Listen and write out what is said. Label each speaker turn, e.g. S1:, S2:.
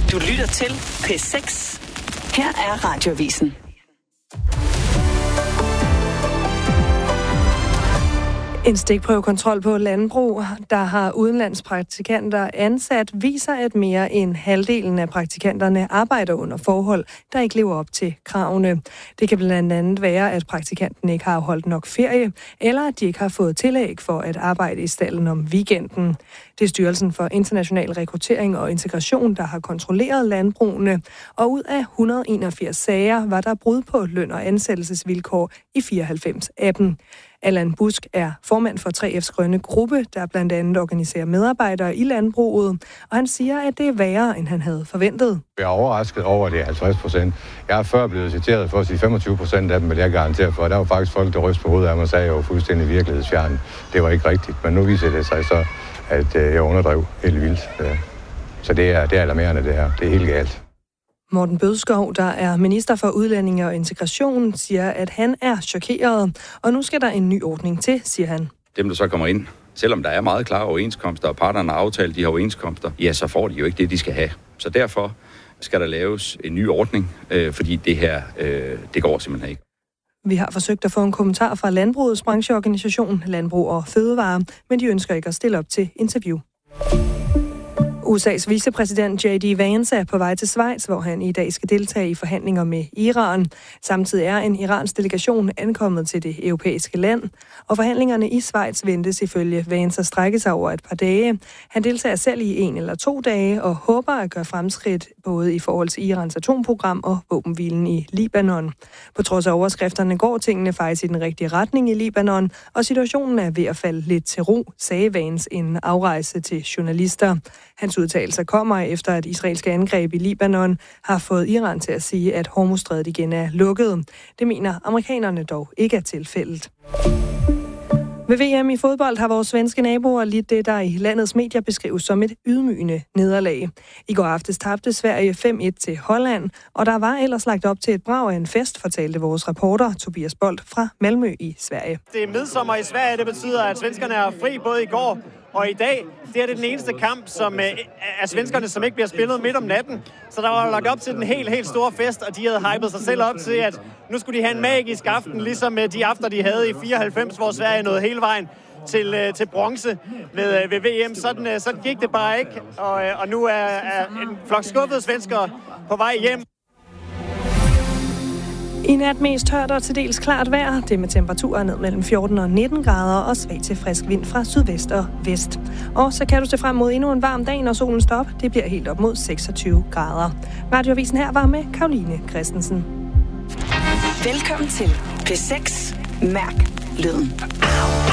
S1: Du lytter til P6. Her er Radioavisen.
S2: En stikprøvekontrol på landbrug, der har udenlandspraktikanter ansat, viser, at mere end halvdelen af praktikanterne arbejder under forhold, der ikke lever op til kravene. Det kan blandt andet være, at praktikanten ikke har holdt nok ferie, eller at de ikke har fået tillæg for at arbejde i stalden om weekenden. Det er Styrelsen for International Rekruttering og Integration, der har kontrolleret landbrugene, og ud af 181 sager var der brud på løn- og ansættelsesvilkår i 94 af dem. Allan Busk er formand for 3F's grønne gruppe, der blandt andet organiserer medarbejdere i landbruget, og han siger, at det er værre, end han havde forventet.
S3: Jeg er overrasket over, at det er 50%. Jeg er før blevet citeret for at sige 25% af dem, vil jeg garantere for. Der var faktisk folk, der rystede på hovedet af mig og sagde, at jeg var fuldstændig virkelighedsfjern. Det var ikke rigtigt, men nu viser det sig så, at jeg underdrev helt vildt. Så det er alarmerende, det her. Det er helt galt.
S2: Morten Bødskov, der er minister for udlændinge og integration, siger, at han er chokeret, og nu skal der en ny ordning til, siger han.
S4: Dem, der så kommer ind, selvom der er meget klare overenskomster, og parterne har aftalt de her overenskomster, ja, så får de jo ikke det, de skal have. Så derfor skal der laves en ny ordning, fordi det her, det går simpelthen ikke.
S2: Vi har forsøgt at få en kommentar fra landbrugets brancheorganisation, Landbrug og Fødevare, men de ønsker ikke at stille op til interview. USA's vicepræsident J.D. Vance er på vej til Schweiz, hvor han i dag skal deltage i forhandlinger med Iran. Samtidig er en iransk delegation ankommet til det europæiske land, og forhandlingerne i Schweiz ventes ifølge Vance at strække sig over et par dage. Han deltager selv i 1 eller 2 dage og håber at gøre fremskridt både i forhold til Irans atomprogram og våbenhvilen i Libanon. På trods af overskrifterne går tingene faktisk i den rigtige retning i Libanon, og situationen er ved at falde lidt til ro, sagde Vance inden afrejse til journalister. Hans udtalelser kommer efter, at israelske angreb i Libanon har fået Iran til at sige, at Hormuzstrædet igen er lukket. Det mener amerikanerne dog ikke er tilfældet. Ved VM i fodbold har vores svenske naboer lidt det, der i landets medier beskrives som et ydmygende nederlag. I går aftes tabte Sverige 5-1 til Holland, og der var ellers lagt op til et brag af en fest, fortalte vores reporter Tobias Bolt fra Malmø i Sverige.
S5: Det er midsommer i Sverige, det betyder, at svenskerne er fri både i går og i dag. Det er den eneste kamp som af svenskerne, som ikke bliver spillet midt om natten. Så der var lagt op til den helt store fest, og de havde hypet sig selv op til, at nu skulle de have en magisk aften, ligesom de aftener, de havde i 94, hvor Sverige nåede hele vejen til bronze ved VM. Sådan gik det bare ikke, og nu er en flok skuffede svenskere på vej hjem.
S2: I nat mest tørt og til dels klart vejr. Det med temperaturer ned mellem 14 og 19 grader og svag til frisk vind fra sydvest og vest. Og så kan du se frem mod endnu en varm dag, når solen står op. Det bliver helt op mod 26 grader. Radioavisen her var med Karoline Christensen.
S1: Velkommen til P6. Mærk lyden.